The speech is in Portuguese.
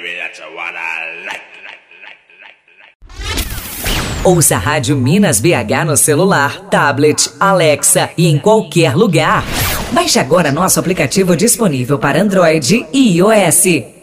Ouça a Rádio Minas BH no celular, tablet, Alexa e em qualquer lugar. Baixe agora nosso aplicativo disponível para Android e iOS.